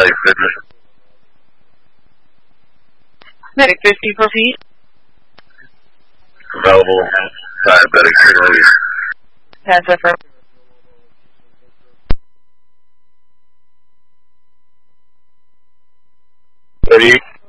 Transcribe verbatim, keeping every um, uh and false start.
Medic Fitness. Medic fifty, proceed. Available. Diabetic Fitness. Pass effort. Ready?